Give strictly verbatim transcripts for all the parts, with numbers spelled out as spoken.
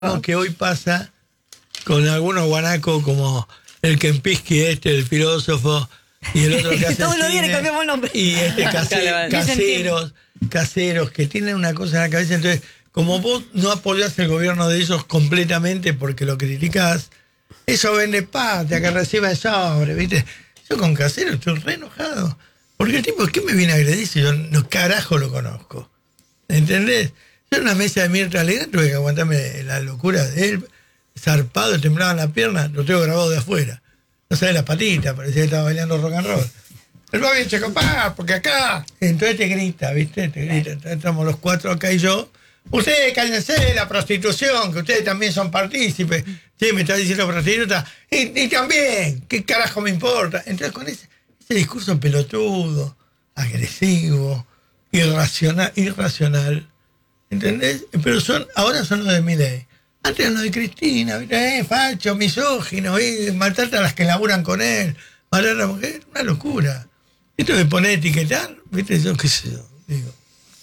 que hoy pasa con algunos guanacos como el Kempinski este, el filósofo, y el otro que hace todos los días cine, le cambiamos el nombre. y este case- caseros, caseros que tienen una cosa en la cabeza. Entonces, como vos no apoyás el gobierno de ellos completamente porque lo criticás, eso vende patria, que reciba el sobre, ¿viste? Yo con Casero estoy re enojado. Porque el tipo, ¿qué me viene a agredir si yo no carajo lo conozco? ¿Entendés? Yo en una mesa de Mirta Legrand tuve que aguantarme la locura de él, zarpado, temblaban las piernas, lo tengo grabado de afuera. No sabés las patitas, parecía que estaba bailando rock and roll. El Babi Checopá, porque acá. Entonces te grita, ¿viste? Te grita. Entonces estamos los cuatro acá y yo. Ustedes cállense de la prostitución, que ustedes también son partícipes. Sí, me está diciendo prostituta. Y, y también, ¿qué carajo me importa? Entonces con ese, ese discurso pelotudo, agresivo, irracional, irracional, ¿entendés? Pero son, ahora son los de Milei. Antes eran los de Cristina, ¿viste? Eh, facho, misógino, eh, maltrata a las que laburan con él, maltrata a la mujer, una locura. Esto de poner etiquetar, ¿viste? Yo qué sé yo, digo.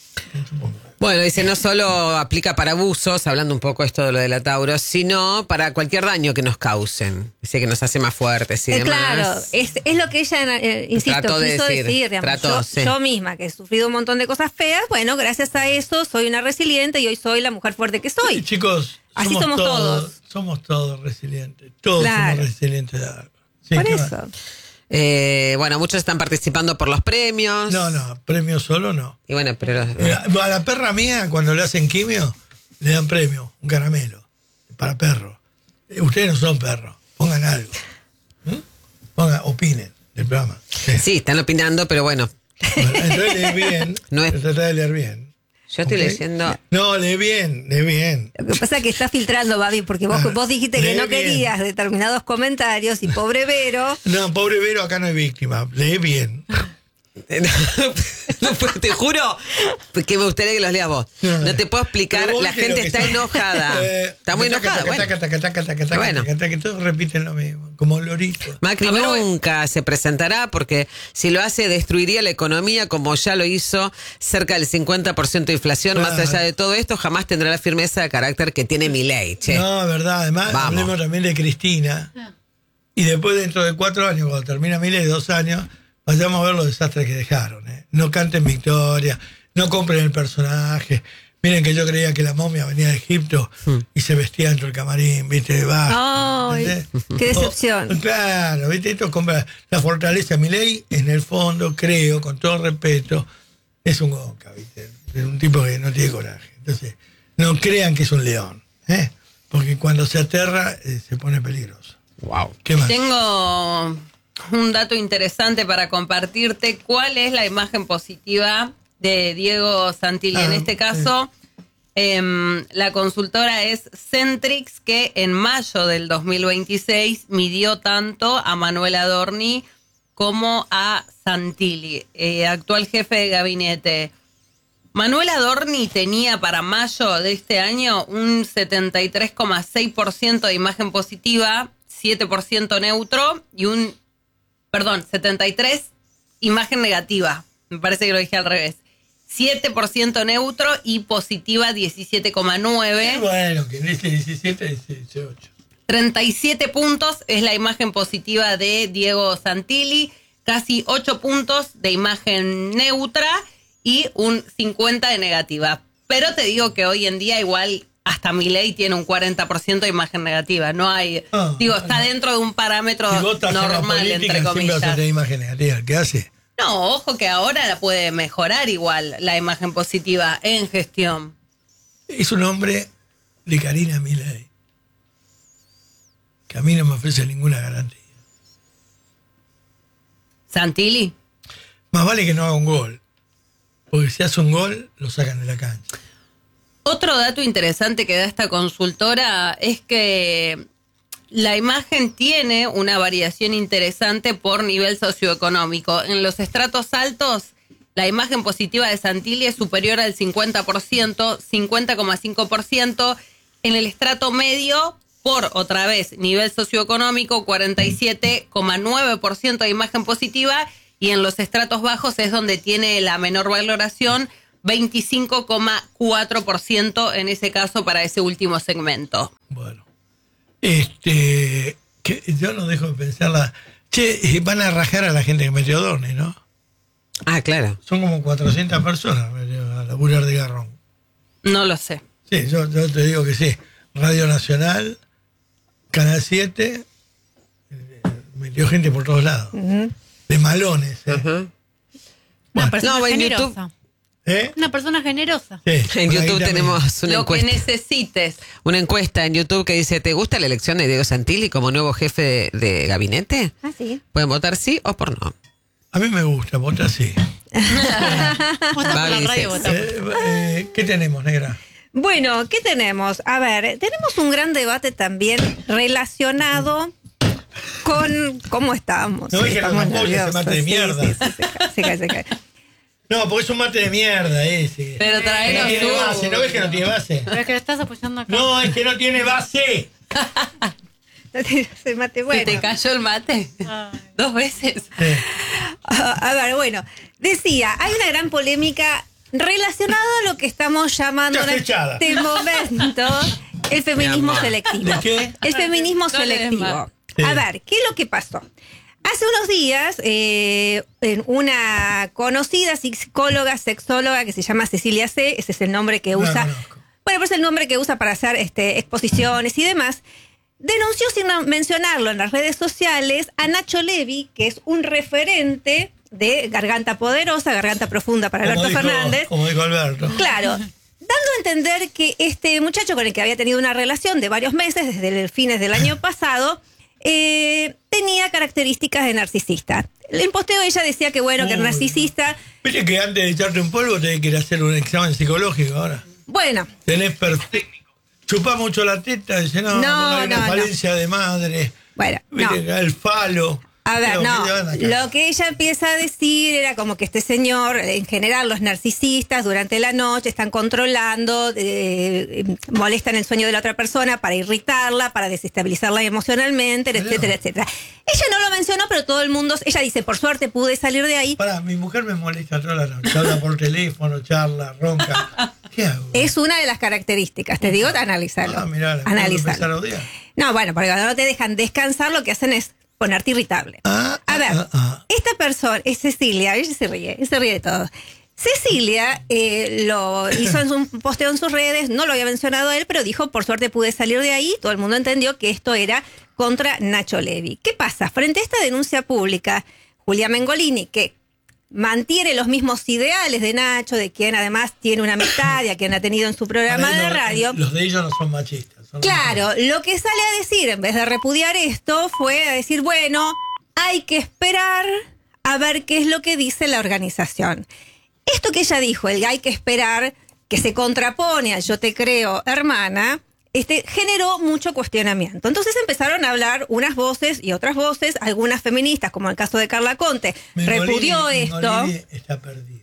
Bueno, dice, no solo aplica para abusos, hablando un poco esto de lo de la Tauro, sino para cualquier daño que nos causen. Dice que nos hace más fuertes y Eh, demás. claro, es, es lo que ella, eh, insisto, Trató de quiso decir, decir. digamos. trató, yo, sí. yo misma, que he sufrido un montón de cosas feas, bueno, gracias a eso soy una resiliente y hoy soy la mujer fuerte que soy. Sí, chicos, Así somos todos. Somos todos resilientes. Todos Claro. somos resilientes de algo. Sí, Por ¿qué eso. más? Eh, bueno, muchos están participando por los premios. No, no, premio solo no. Y bueno, pero... Eh, A la perra mía, cuando le hacen quimio, le dan premio, un caramelo, para perro. Eh, Ustedes no son perros, pongan algo. ¿Mm? Pongan, opinen del programa. Sí. Sí, están opinando, pero bueno. Bueno, entonces lee bien, No es- trata de leer bien. Yo estoy ¿Ok? leyendo... No, lee bien, lee bien. Lo que pasa es que está filtrando, Babi, porque vos, Ah, vos dijiste que lee no bien. querías determinados comentarios y pobre Vero. No, pobre Vero, acá no hay víctima, lee bien. No, pues, te juro que me gustaría que los leas vos. No, No te puedo explicar, Pero vos la viste gente lo que está son. enojada. Eh, Está muy taca, enojada. taca, Bueno. taca, taca, taca, taca, taca, Bueno. taca, taca, todos repiten lo mismo, como loritos. Macri nunca se presentará porque si lo hace destruiría la economía como ya lo hizo, cerca del cincuenta por ciento de inflación. Claro. Más allá de todo esto, jamás tendrá la firmeza de carácter que tiene Milei, che. No, verdad, además Vamos. hablemos también de Cristina. Y después dentro de cuatro años, cuando termina Milei, dos años, vayamos a ver los desastres que dejaron. ¿eh? No canten victoria, no compren el personaje. Miren que yo creía que la momia venía de Egipto Hmm. y se vestía dentro del camarín, ¿viste? Va. Ay, qué decepción. Oh, claro, ¿viste? Esto compra la fortaleza de Milei, en el fondo, creo, con todo respeto, es un gonca, ¿viste? Es un tipo que no tiene coraje. Entonces, no crean que es un león, ¿eh? Porque cuando se aterra, eh, se pone peligroso. Wow. ¿Qué más? Tengo un dato interesante para compartirte. ¿Cuál es la imagen positiva de Diego Santilli? Ah, en este caso, em, la consultora es Centrix, que en mayo del dos mil veintiséis midió tanto a Manuel Adorni como a Santilli, eh, actual jefe de gabinete. Manuel Adorni tenía para mayo de este año un setenta y tres coma seis por ciento de imagen positiva, siete por ciento neutro y un, perdón, setenta y tres imagen negativa. Me parece que lo dije al revés. siete por ciento neutro y positiva diecisiete coma nueve. Qué bueno, que dice diecisiete, dieciocho. treinta y siete puntos es la imagen positiva de Diego Santilli, casi ocho puntos de imagen neutra y un cincuenta de negativa. Pero te digo que hoy en día igual hasta Milei tiene un cuarenta por ciento de imagen negativa. No hay, Ah, digo, está dentro de un parámetro Si vos estás en la normal, política, entre siempre vas a comillas. tener imagen negativa. ¿Qué hace? No, ojo que ahora la puede mejorar igual la imagen positiva en gestión. Es un hombre de Karina Milei, que a mí no me ofrece ninguna garantía. Santilli. Más vale que no haga un gol, porque si hace un gol, lo sacan de la cancha. Otro dato interesante que da esta consultora es que la imagen tiene una variación interesante por nivel socioeconómico. En los estratos altos, la imagen positiva de Santilli es superior al cincuenta por ciento, cincuenta coma cinco por ciento. En el estrato medio, por otra vez, nivel socioeconómico, cuarenta y siete coma nueve por ciento de imagen positiva. Y en los estratos bajos es donde tiene la menor valoración, veinticinco coma cuatro por ciento en ese caso para ese último segmento. Bueno, este, que yo no dejo de pensarla. Che, van a rajar a la gente que metió Dorni, ¿no? Ah, claro. Son como cuatrocientas personas a laburar de garrón. No lo sé. Sí, yo, yo te digo que sí. Radio Nacional, Canal siete, eh, metió gente por todos lados. Uh-huh. De malones. ¿eh? Uh-huh. Una persona no, generosa. YouTube. ¿Eh? Una persona generosa. Sí, en YouTube tenemos una Lo encuesta. que necesites. Una encuesta en YouTube que dice, ¿te gusta la elección de Diego Santilli como nuevo jefe de, de gabinete? Ah, sí. Pueden votar sí o por no. A mí me gusta, vota sí. Vota por la Babi, radio, sí. vota. Eh, eh, ¿Qué tenemos, negra? Bueno, ¿qué tenemos? A ver, tenemos un gran debate también relacionado con cómo estamos. No, es que Estamos nos apoya ese nerviosos. mate de Sí, mierda. sí, sí, se cae, se cae, se cae. No, porque es un mate de mierda ese. Pero traenos no tiene tú. base, ¿no ves que no tiene base? Pero es que lo estás apoyando acá. No, es que no tiene base. Se mate bueno. ¿Se te cayó el mate? Ay. Dos veces. Sí. A, a ver, bueno, decía, hay una gran polémica relacionada a lo que estamos llamando en Chafechada. este momento el feminismo Mi amor. ¿De selectivo. qué? El feminismo No le des selectivo. más. Sí. A ver, ¿qué es lo que pasó? Hace unos días, eh, en una conocida psicóloga, sexóloga que se llama Cecilia C., ese es el nombre que No usa. conozco. Bueno, pues el nombre que usa para hacer este, exposiciones y demás, denunció sin mencionarlo en las redes sociales a Nacho Levi, que es un referente de Garganta Poderosa, Garganta Profunda para Como Alberto dijo- Fernández. Como dijo Alberto. Claro, dando a entender que este muchacho con el que había tenido una relación de varios meses, desde el fines del año pasado, eh, tenía características de narcisista. En posteo ella decía que bueno, que era Uy. narcisista. Viste que antes de echarte un polvo tenés que ir a hacer un examen psicológico ahora. Bueno, Tenés perfecto. Chupá mucho la teta, dice, no, No, porque hay una no, no. falencia de madre. bueno, Viste, no. el falo. A ver, Pero, no, ¿qué te van a cagar? lo que ella empieza a decir era como que este señor, en general los narcisistas durante la noche están controlando, eh, molestan el sueño de la otra persona para irritarla, para desestabilizarla emocionalmente, Claro. etcétera, etcétera. Ella no lo mencionó, pero todo el mundo, ella dice, por suerte pude salir de ahí. Pará, mi mujer me molesta toda la noche. Habla por teléfono, charla, ronca. ¿Qué hago? Es una de las características, te digo, analizarlo. Ah, mirá, la puedo empezar a analizarlo. odiar. No, bueno, porque cuando no te dejan descansar, lo que hacen es ponerte irritable. Ah, A ver, ah, ah. esta persona es Cecilia, ella se ríe, ella se ríe de todo. Cecilia eh, lo hizo en un posteo en sus redes, no lo había mencionado a él, pero dijo, por suerte pude salir de ahí, todo el mundo entendió que esto era contra Nacho Levi. ¿Qué pasa? Frente a esta denuncia pública, Julia Mengolini, que mantiene los mismos ideales de Nacho, de quien además tiene una amistad y a quien ha tenido en su programa Para de ellos, radio. Los de ellos no son machistas. Son Claro, lo que sale a decir, en vez de repudiar esto, fue a decir, bueno, hay que esperar a ver qué es lo que dice la organización. Esto que ella dijo, el hay que esperar, que se contrapone a yo te creo, hermana, este, generó mucho cuestionamiento. Entonces empezaron a hablar unas voces y otras voces, algunas feministas, como el caso de Carla Conte, Mengolini- repudió esto. Mengolini está perdida.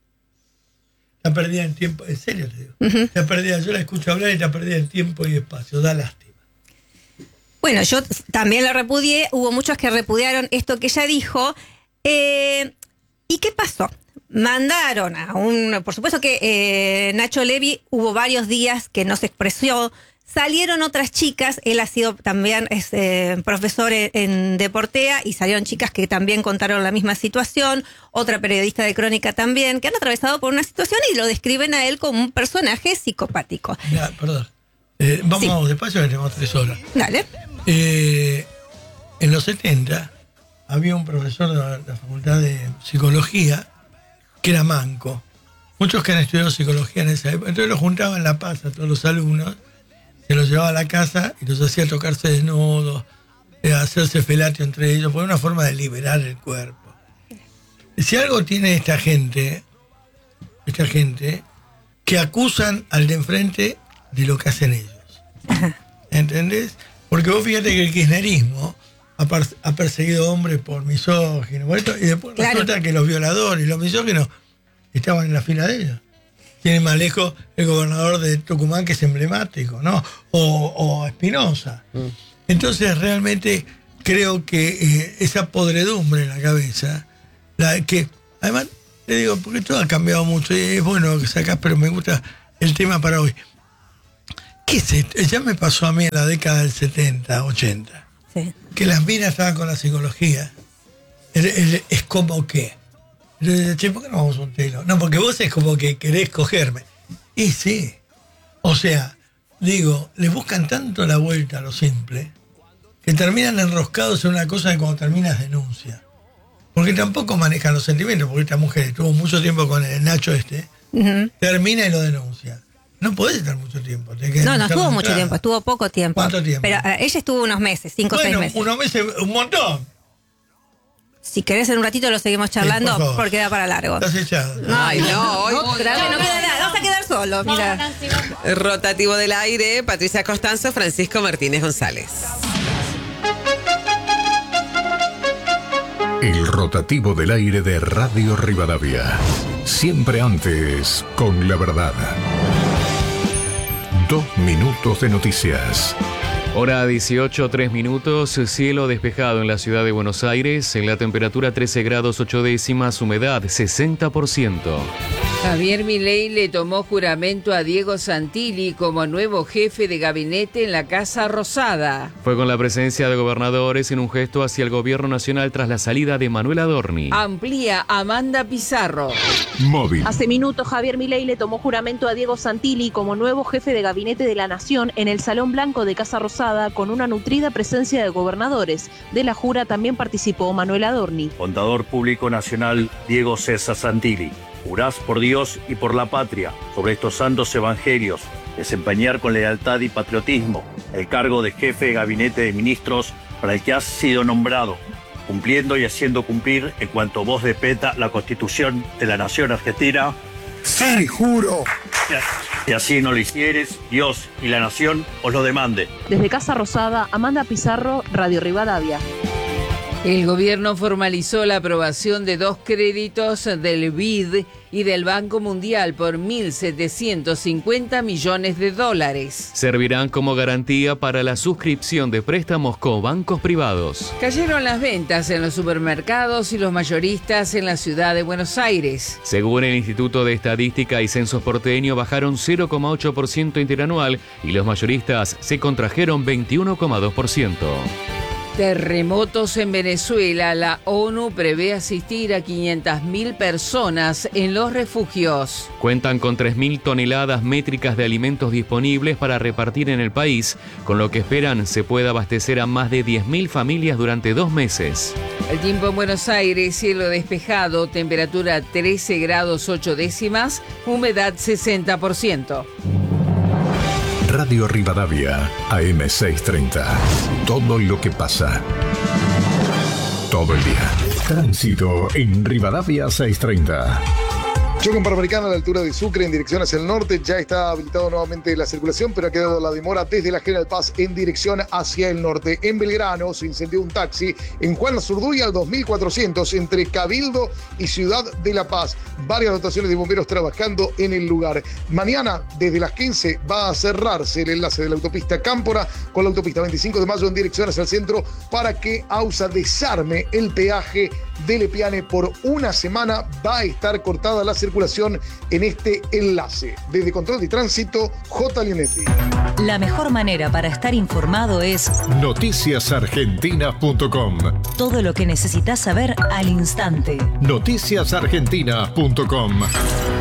Está perdida en tiempo, en serio te digo. Está perdida, yo la escucho hablar y está perdida en tiempo y espacio, da lástima. Bueno, yo también la repudié, hubo muchos que repudiaron esto que ella dijo. Eh, ¿Y qué pasó? Mandaron a un... Por supuesto que eh, Nacho Levi hubo varios días que no se expresó. Salieron otras chicas, él ha sido también es, eh, profesor en, en Deportea y salieron chicas que también contaron la misma situación, otra periodista de crónica también, que han atravesado por una situación y lo describen a él como un personaje psicopático. Mirá, perdón. Eh, vamos Sí. despacio que tenemos tres horas. Dale. Eh, en los setenta había un profesor de la, la Facultad de Psicología que era manco. Muchos que han estudiado psicología en esa época. Entonces lo juntaban en La Paz a todos los alumnos, se los llevaba a la casa y los hacía tocarse desnudos, eh, hacerse felatio entre ellos, por una forma de liberar el cuerpo. Y si algo tiene esta gente, esta gente, que acusan al de enfrente de lo que hacen ellos. ¿Entendés? Porque vos fíjate que el kirchnerismo ha, par- ha perseguido hombres por misóginos, por esto, y después Claro. resulta que los violadores y los misóginos estaban en la fila de ellos. Tiene más lejos el gobernador de Tucumán, que es emblemático, ¿no? O, o Espinosa. Entonces realmente creo que eh, esa podredumbre en la cabeza, la que además le digo, porque todo ha cambiado mucho y es bueno que sacás, pero me gusta el tema para hoy. ¿Qué es esto? Ya me pasó a mí en la década del setenta, ochenta, Sí. que las minas estaban con la psicología. Es, es, es como que. Yo decía, che, ¿por qué no vamos a un telo? No, porque vos es como que querés cogerme. Y sí. O sea, digo, les buscan tanto la vuelta a lo simple que terminan enroscados en una cosa que cuando terminas denuncia. Porque tampoco manejan los sentimientos, porque esta mujer estuvo mucho tiempo con el Nacho este, Uh-huh. termina y lo denuncia. No podés estar mucho tiempo. tenés que No, no denunciar estuvo de mucho entrada. tiempo, estuvo poco tiempo. ¿Cuánto tiempo? Pero eh, ella estuvo unos meses, cinco o Bueno, seis meses. unos meses, un montón. Si querés en un ratito lo seguimos charlando Sí, por favor. porque da para largo. Estás echado. Ay, no, hoy Otra vez no queda nada, vas a quedar solo, Vamos, mira. Nancy, vamos. rotativo del aire, Patricia Costanzo, Francisco Martínez González. El rotativo del aire de Radio Rivadavia. Siempre antes con la verdad. Dos minutos de noticias. Hora dieciocho, tres minutos, cielo despejado en la ciudad de Buenos Aires, en la temperatura trece grados ocho décimas, humedad sesenta por ciento. Javier Milei le tomó juramento a Diego Santilli como nuevo jefe de gabinete en la Casa Rosada. Fue con la presencia de gobernadores en un gesto hacia el gobierno nacional tras la salida de Manuel Adorni. Amplía Amanda Pizarro. Móvil. Hace minutos Javier Milei le tomó juramento a Diego Santilli como nuevo jefe de gabinete de la Nación en el Salón Blanco de Casa Rosada con una nutrida presencia de gobernadores. De la jura también participó Manuel Adorni. Contador Público Nacional Diego César Santilli. Jurás por Dios y por la patria, sobre estos santos evangelios, desempeñar con lealtad y patriotismo el cargo de jefe de gabinete de ministros para el que has sido nombrado, cumpliendo y haciendo cumplir en cuanto vos depeta la Constitución de la Nación Argentina. Sí, juro. Si así no lo hicieres, Dios y la Nación os lo demande. Desde Casa Rosada, Amanda Pizarro, Radio Rivadavia. El gobierno formalizó la aprobación de dos créditos del B I D y del Banco Mundial por mil setecientos cincuenta millones de dólares. Servirán como garantía para la suscripción de préstamos con bancos privados. Cayeron las ventas en los supermercados y los mayoristas en la ciudad de Buenos Aires. Según el Instituto de Estadística y Censos Porteño, bajaron cero coma ocho por ciento interanual y los mayoristas se contrajeron veintiuno coma dos por ciento. Terremotos en Venezuela. La ONU prevé asistir a quinientas mil personas en los refugios. Cuentan con tres mil toneladas métricas de alimentos disponibles para repartir en el país, con lo que esperan se pueda abastecer a más de diez mil familias durante dos meses. El tiempo en Buenos Aires, cielo despejado, temperatura trece grados ocho décimas, humedad sesenta por ciento. Radio Rivadavia, A M seiscientos treinta. Todo lo que pasa. Todo el día. Tránsito en Rivadavia seiscientos treinta. Choque en Panamericana a la altura de Sucre en dirección hacia el norte. Ya está habilitado nuevamente la circulación, pero ha quedado la demora desde la General Paz en dirección hacia el norte. En Belgrano se incendió un taxi en Juan Zurduy al dos mil cuatrocientos entre Cabildo y Ciudad de La Paz. Varias dotaciones de bomberos trabajando en el lugar. Mañana, desde las quince, va a cerrarse el enlace de la autopista Cámpora con la autopista veinticinco de mayo en dirección hacia el centro para que AUSA desarme el peaje de Lepiane. Por una semana va a estar cortada la circulación en este enlace. Desde Control de Tránsito, J. Linetti. La mejor manera para estar informado es noticias argentinas punto com. Todo lo que necesitas saber al instante. noticias argentinas punto com.